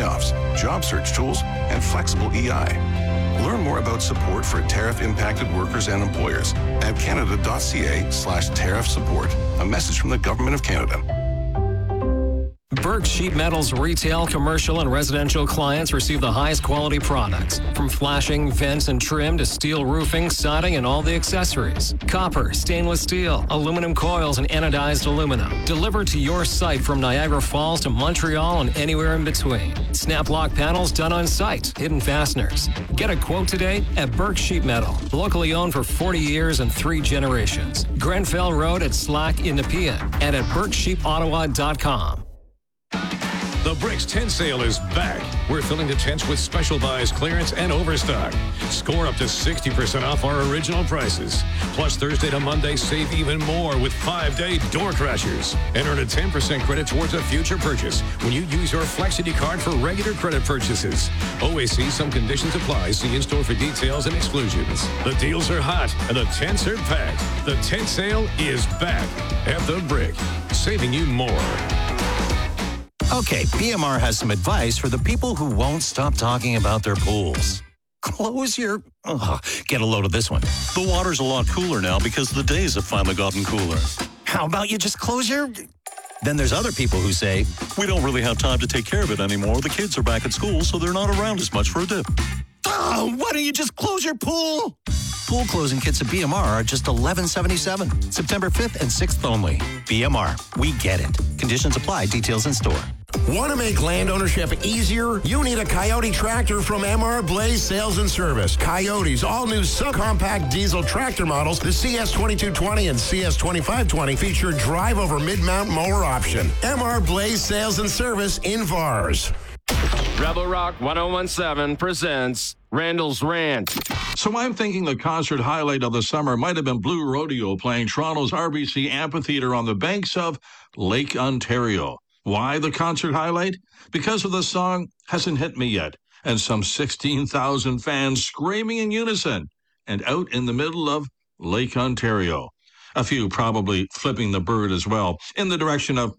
layoffs, job search tools, and flexible EI. Learn more about support for tariff-impacted workers and employers at canada.ca/tariff support. A message from the Government of Canada. Burke Sheet Metal's retail, commercial, and residential clients receive the highest quality products. From flashing, vents, and trim to steel roofing, siding, and all the accessories. Copper, stainless steel, aluminum coils, and anodized aluminum. Delivered to your site from Niagara Falls to Montreal and anywhere in between. Snap lock panels done on site. Hidden fasteners. Get a quote today at Burke Sheet Metal. Locally owned for 40 years and 3 generations. Grenfell Road at Slack in Nepean and at BurkeSheetOttawa.com. The Bricks tent sale is back. We're filling the tents with special buys, clearance, and overstock. Score up to 60% off our original prices. Plus, Thursday to Monday, save even more with 5-day door crashers. And earn a 10% credit towards a future purchase when you use your Flexity card for regular credit purchases. OAC, some conditions apply. See in-store for details and exclusions. The deals are hot and the tents are packed. The tent sale is back at The Brick, saving you more. Okay, BMR has some advice for the people who won't stop talking about their pools. Close your... get a load of this one. The water's a lot cooler now because the days have finally gotten cooler. How about you just close your... Then there's other people who say, we don't really have time to take care of it anymore. The kids are back at school, so they're not around as much for a dip. Oh, why don't you just close your pool? Pool closing kits at BMR are just $11.77. September 5th and 6th only. BMR, we get it. Conditions apply. Details in store. Want to make land ownership easier? You need a Coyote tractor from MR Blaze Sales and Service. Coyote's all-new subcompact diesel tractor models, the CS2220 and CS2520, feature drive-over mid-mount mower option. MR Blaze Sales and Service in VARS. Rebel Rock 1017 presents Randall's Rant. So I'm thinking the concert highlight of the summer might have been Blue Rodeo playing Toronto's RBC Amphitheatre on the banks of Lake Ontario. Why the concert highlight? Because of the song Hasn't Hit Me Yet, and some 16,000 fans screaming in unison, and out in the middle of Lake Ontario. A few probably flipping the bird as well, in the direction of,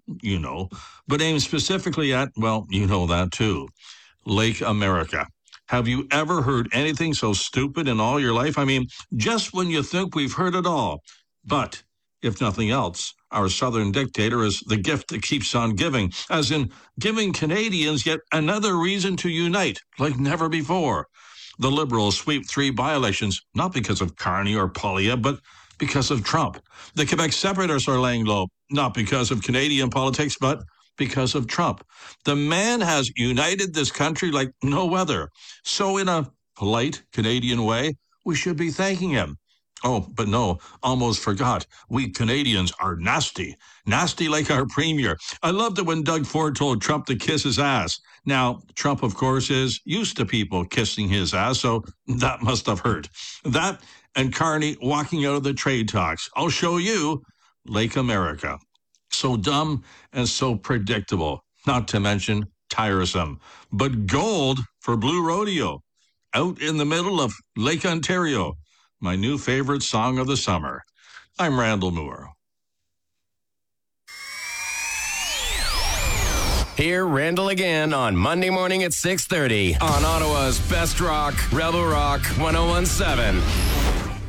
but aimed specifically at, that too, Lake America. Have you ever heard anything so stupid in all your life? I mean, just when you think we've heard it all. But, if nothing else, our southern dictator is the gift that keeps on giving, as in giving Canadians yet another reason to unite, like never before. The Liberals sweep 3 by-elections, not because of Carney or Poilievre, but because of Trump. The Quebec separatists are laying low, not because of Canadian politics, but because of Trump. The man has united this country like no other. So in a polite Canadian way, we should be thanking him. Oh, but no, almost forgot. We Canadians are nasty. Nasty like our premier. I loved it when Doug Ford told Trump to kiss his ass. Now, Trump, of course, is used to people kissing his ass, so that must have hurt. That and Carney walking out of the trade talks. I'll show you Lake America. So dumb and so predictable, not to mention tiresome. But gold for Blue Rodeo. Out in the middle of Lake Ontario. My new favorite song of the summer. I'm Randall Moore. Hear Randall again on Monday morning at 6:30 on Ottawa's Best Rock, Rebel Rock 1017.